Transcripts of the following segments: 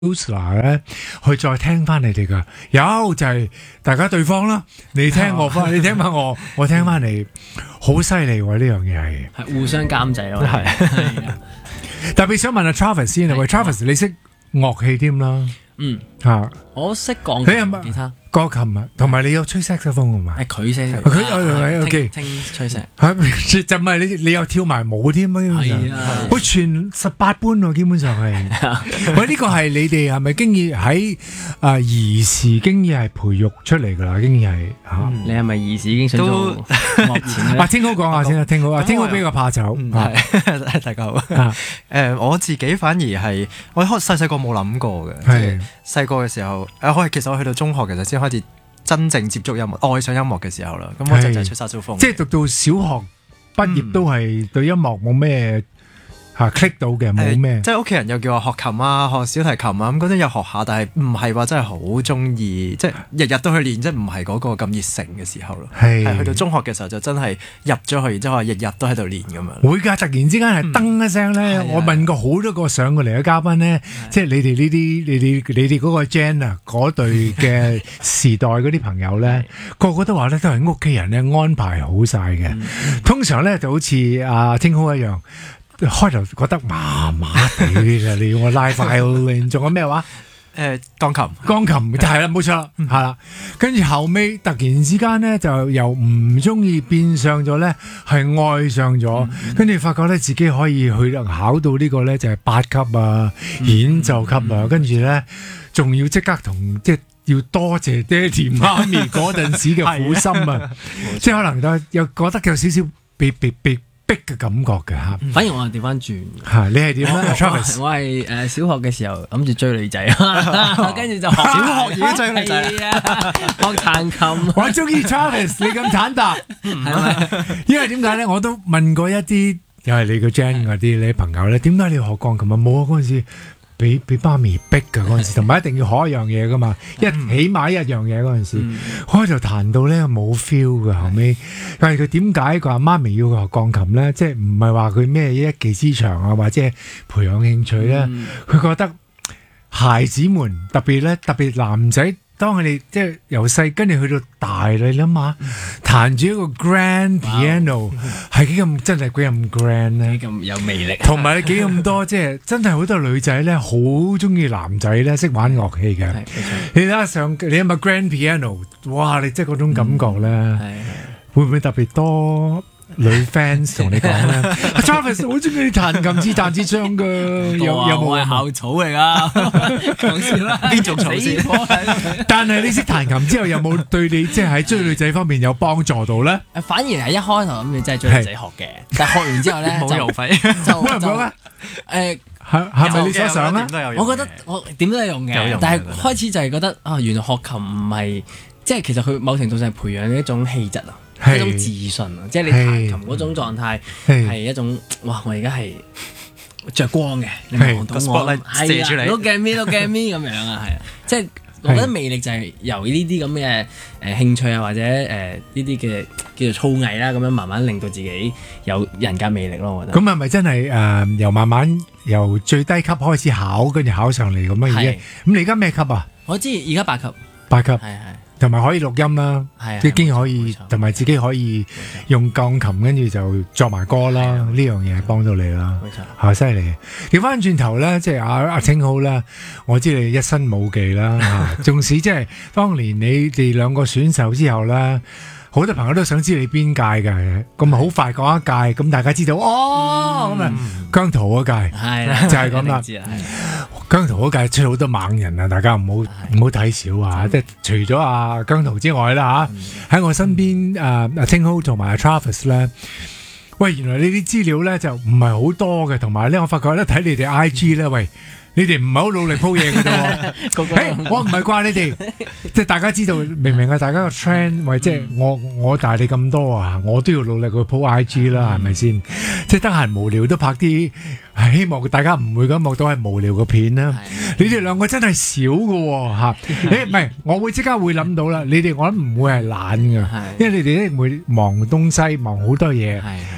user 咧，去再聽翻你哋噶，有就係大家對方啦，你聽我翻，你聽翻我，我聽翻你，好犀利喎！呢樣嘢係互相監製咯，係。 特別想問下 Travis 先啊，喂 Travis 你識樂器添啦， 我識鋼琴、吉他。 鋼琴啊，同埋你有吹 saxophone 啊嘛？ 係佢聲， 佢OK， 聽吹聲。 係就唔係你又跳埋舞添啊？ 係啊， 好全18般喎，基本上係。喂，呢個係你哋係咪經已喺兒時經已係培育出嚟㗎啦？經已係嚇。 你係咪兒時已經想做幕前咧？ 天哥講下先啊，天哥比較怕醜。 係大家好。我自己反而係我細個冇諗過嘅。係細個嘅時候，其實我去到中學其實先開始真正接觸音樂、愛上音樂嘅時候啦。咁我就係吹薩克斯風。即係讀到小學畢業都係對音樂冇咩click 到嘅，冇咩。 即係屋企人又叫我學琴啊、學小提琴啊，咁嗰陣又學下，但係唔係話真係好中意，即係日日都去練，即係唔係嗰個咁熱誠嘅時候咯。係去到中學嘅時候就真係入咗去，然之後話日日都喺度練咁樣。 會㗎，突然之間係噔一聲咧，我問過好多個上過嚟嘅嘉賓咧，即係你哋呢啲你哋嗰個 Gen 啊嗰隊嘅時代嗰啲朋友咧，個個都話咧都係屋企人咧安排好晒嘅。通常咧就好似阿天空一樣。開頭覺得麻麻地嘅，你要我拉 violin， 仲有咩話？ 鋼琴就係啦，冇錯啦，係啦。跟住後尾突然之間咧，就由唔中意變相咗咧，係愛上咗。跟住發覺咧，自己可以去考到呢個咧，就係8級啊，演奏級啊。跟住咧，仲要即刻同即係要多謝爹哋媽咪嗰陣時嘅苦心啊！即係可能又覺得有少少被逼嘅感覺嘅嚇， 反而我係調翻轉。 係你係點咧 Travis？ 我係小學嘅時候諗住追女仔，跟住就學小學已經追女仔， 學彈琴。 我中意 Travis， 你咁坦白，係咪？因為點解咧？我都問過一啲又係你個 Gen 嗰啲你朋友咧，點解你要學鋼琴啊？冇啊，嗰陣時。俾媽咪逼㗎嗰陣時，同埋一定要學一樣嘢㗎嘛，起碼一樣嘢嗰陣時，開就彈到咧冇 feel 㗎後尾。但係佢點解佢話媽咪要學鋼琴咧？即係唔係話佢咩一技之長啊，或者培養興趣咧？佢覺得孩子們特別男仔。當佢哋即係由細跟住去到大，你諗下彈住一個 grand piano 係幾咁真係幾咁 grand 咧， 幾咁有魅力， 同埋你幾咁多即係真係好多女仔咧好中意男仔咧識玩樂器嘅。你睇下你有冇 grand piano？ 哇！你即係嗰種感覺咧，會唔會特別多女 fans 同你講咧？Travis 好中意你彈琴自彈自唱噶，有冇係校草嚟噶？講笑啦， 邊種草先？ 但係你識彈琴之後，有冇對你即係喺追女仔方面有幫助到咧？ 反而係一開頭諗住真係追女仔學嘅，但係學完之後咧冇用費， 就冇人講啊！係咪你所想啊？ 我覺得我點都有用嘅，但係開始就係覺得原來學琴唔係即係其實佢某程度上係培養一種氣質啊。一種自信啊，即係你彈琴嗰種狀態係一種哇！我而家係着光嘅，你望到我係啊，look at me 咁樣啊，係啊，即係我覺得魅力就係由呢啲咁嘅興趣啊，或者呢啲嘅叫做操藝啦，咁樣慢慢令到自己有人格魅力咯。我覺得咁係咪真係由慢慢由最低級開始考，跟住考上嚟咁樣嘅？咁你而家咩級啊？ 我知而家8級 ，8級係。 同埋可以錄音啦，即係經可以，同埋自己可以用鋼琴，跟住就作埋歌啦。呢樣嘢幫到你啦，係犀利。調翻轉頭咧，即係阿清好啦，我知你一身武技啦，縱使即係當年你哋兩個選手之後咧，好多朋友都想知你邊屆嘅，咁好快講一屆，咁大家知道咁啊姜濤嗰屆，係就係咁啦。姜濤嗰屆出好多猛人啊！大家唔好睇小啊！即係除咗阿姜濤之外啦嚇，喺我身邊阿清浩同埋阿 Travis 咧，喂，原來呢啲資料咧就唔係好多嘅，同埋咧我發覺咧睇你哋 IG 咧，喂，你哋唔係好努力鋪嘢嘅啫。我唔係怪你哋，即係大家知道明明啊，大家個 trend， 喂，即係我大你咁多啊，我都要努力去鋪 IG 啦，係咪先？即係得閒無聊都拍啲，希望大家唔會咁望到係無聊嘅片啦。你哋兩個真係少嘅嚇，唔係，我會即刻會諗到啦。你哋我諗唔會係懶嘅，因為你哋一定會忙東西，忙好多嘢。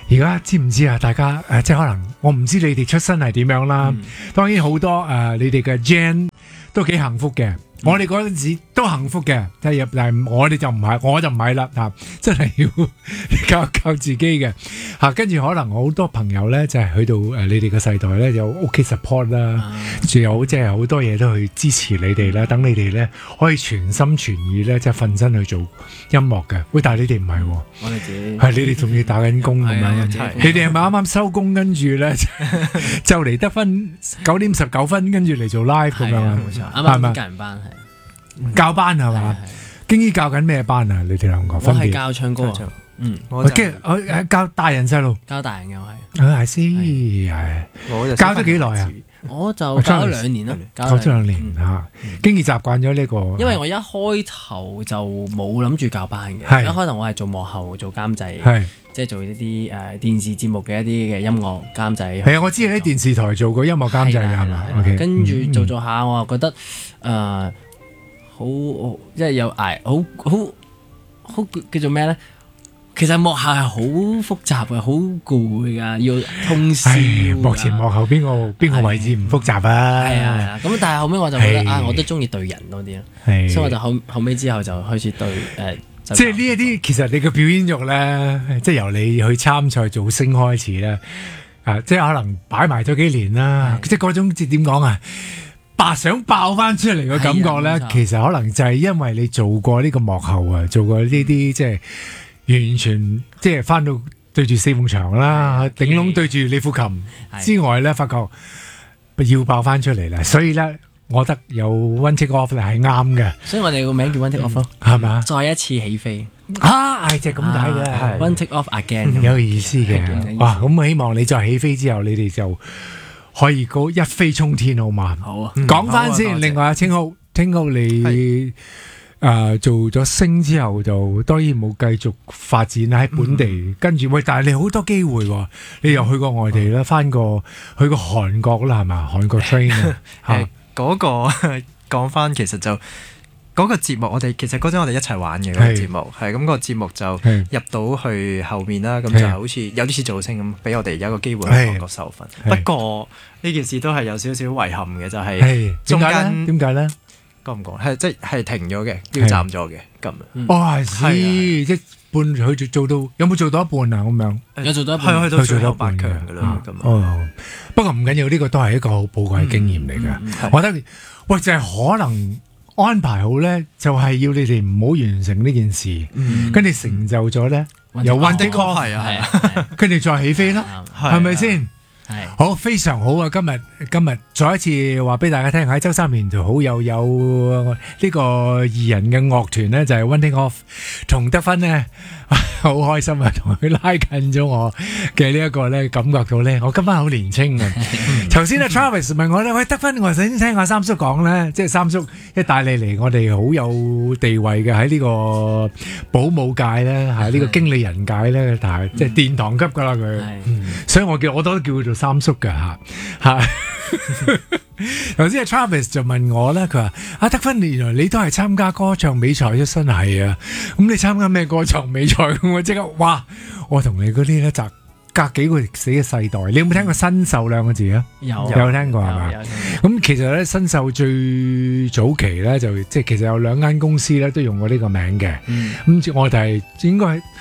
而家知唔知啊？大家即係可能我唔知你哋出身係點樣啦。當然好多你哋嘅 Gen 都幾幸福嘅。我哋嗰陣時都幸福嘅，但係我哋就唔係，我就唔係啦嚇，真係要靠自己嘅嚇。跟住可能好多朋友咧，就係去到你哋嘅世代咧，有屋企 support 啦，仲有即係好多嘢都去支持你哋啦，等你哋咧可以全心全意咧，即係瞓身去做音樂嘅。喂，但係你哋唔係喎， 我哋自己係你哋仲要打緊工咁樣，你哋係咪啱啱收工跟住咧就嚟得分9:19，跟住嚟做 live 咁樣啊？ 啱啱教人班係。 教班係嘛？經已教緊咩班啊？你哋兩個分別？ 我係教唱歌， 我教大人細路， 教大人又係。 係先係。教咗幾耐啊？ 我就教咗2年咯， 教咗2年嚇。經已習慣咗呢個。 因為我一開頭就冇諗住教班嘅，一開頭我係做幕後做監製，即係做一啲電視節目嘅一啲嘅音樂監製。係啊，我知你喺電視台做過音樂監製㗎係嘛？ 跟住做下，我又覺得好即係有好叫做咩咧？其實幕後係好複雜嘅，好攰㗎，要通宵。 幕前幕後邊個位置唔複雜啊？ 係啊，咁但係後尾我就覺得我都中意對人多啲咯，所以我就後尾之後就開始對即係呢一啲其實你嘅表演欲咧，即係由你去參賽造星開始咧，即係可能擺埋咗幾年啦，即係嗰種點講啊？想爆翻出嚟嘅感覺咧，其實可能就係因為你做過呢個幕後啊，做過呢啲即係完全即係翻到對住四面牆啦，頂籠對住李富琴之外咧，發覺要爆翻出嚟啦。所以咧，我覺得有 One Take Off 咧係啱嘅。 所以我哋個名叫 One Take Off 咯， 係嘛？ 再一次起飛係就咁解嘅。 One Take Off again 有意思嘅。哇！咁希望你再起飛之後，你哋就可以一飛沖天好嘛？好啊！講翻先，另外阿青浩，你做咗星之後，就當然冇繼續發展喺本地，跟住喂，但係你好多機會喎，你又去過外地啦，去過韓國啦，係嘛？韓國 train 啊， 嗰個講翻其實就嗰個節目，我哋其實嗰陣我哋一齊玩嘅嗰個節目，係咁個節目就入到去後面啦，咁就好似有啲似造星咁，俾我哋有一個機會去韓國受訓。不過呢件事都係有少少遺憾嘅，就係中間點解咧？ 講唔講？即係停咗嘅，腰斬咗嘅咁。 係即係半去做到，有冇做到一半啊？咁樣有做到一半， 去到最後8強嘅啦。咁不過唔緊要，呢個都係一個好寶貴嘅經驗嚟㗎。我覺得喂，就係可能安排好咧，就係要你哋唔好完成呢件事，跟住成就咗咧，由 One Take Off 係啊，跟住再起飛啦，係咪先？好，非常好啊！今日再一次話俾大家聽，喺周三面就好有呢個二人嘅樂團咧，就係 One Take Off 同德芬呢，好開心啊！同佢拉近咗我嘅呢一個咧，感覺到咧，我今晚好年輕啊！頭先咧 Travis 問我咧，喂，德芬，我想聽下三叔講咧，即係三叔一帶你嚟，我哋好有地位嘅喺呢個保姆界咧，呢個經理人界咧，但係即係殿堂級噶啦佢，所以我都叫佢做三叔㗎嚇。頭先 Travis 就問我咧，佢話阿德芬，原來你都係參加歌唱比賽出身，係啊，咁你參加咩歌唱比賽？我即刻哇！我同你嗰啲咧就隔幾個死嘅世代，你有冇聽過新秀兩個字啊？有聽過係嘛？咁其實咧新秀最早期咧就即係其實有2間公司咧都用過呢個名嘅，咁我哋係應該係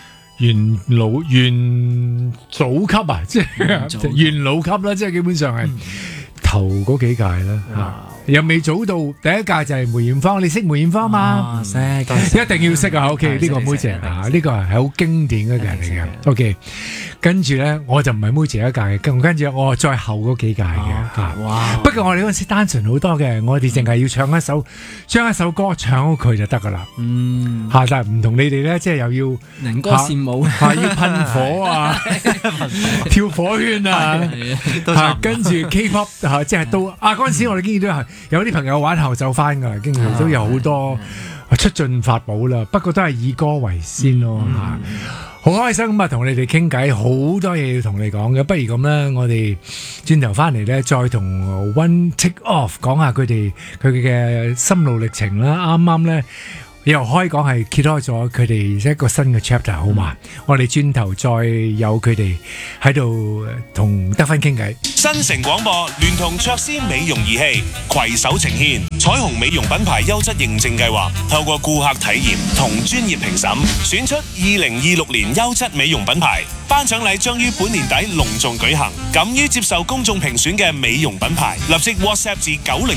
元祖級啊，即係元老級啦，即係基本上係頭嗰幾屆啦，又未早到第一屆就係梅艷芳，你識梅艷芳嘛？識，一定要識啊 ！OK， 呢個妹姐啊，呢個係好經典嘅人嚟嘅。OK， 跟住咧我就唔係妹姐一屆嘅，跟住我再後嗰幾屆嘅。哇！不過我哋嗰陣時單純好多嘅，我哋淨係要將一首歌唱好佢就得噶啦。但係唔同你哋咧，即係又要能歌善舞， 要噴火啊，跳火圈啊，跟住 K-pop 即係都嗰陣時我哋經已都係有啲朋友玩後奏翻㗎，經已都有好多出盡法寶啦。不過都係以歌為先咯嚇。好開心咁啊，同你哋傾偈，好多嘢要同你講嘅。不如咁啦，我哋轉頭翻嚟咧，再同 One Take Off 講下佢嘅心路歷程啦。啱啱咧， 又可以講係揭開咗佢哋一個新嘅 chapter 好嘛？我哋轉頭再有佢哋喺度同德芬傾偈。 新城廣播聯同卓斯美容儀器攜手呈現彩虹美容品牌優質認證計劃，透過顧客體驗同專業評審，選出2026年優質美容品牌。頒獎禮將於本年底隆重舉行，敢於接受公眾評選嘅美容品牌，立即 WhatsApp 至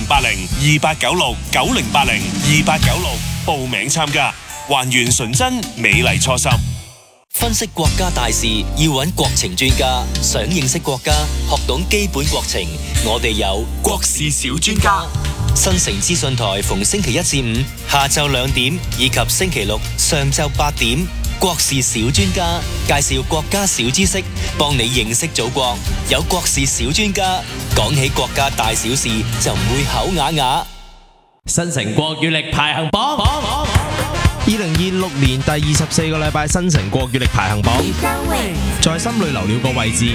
9080289690802896報名參加，還原純真美麗初心。 分析國家大事要揾國情專家，想認識國家，學懂基本國情，我哋有國事小專家。新城資訊台逢星期1至5下晝2點，以及星期6上晝8點，國事小專家介紹國家小知識，幫你認識祖國。有國事小專家，講起國家大小事就唔會口啞啞。 新城國語力排行榜，2026年第24個禮拜新城國語力排行榜，在心裏留了個位置。